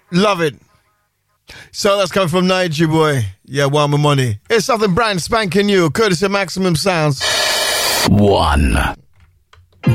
Love it. So that's coming from Nigeria boy. Yeah, One More Money. It's something brand spanking new, courtesy of Maximum Sounds. One.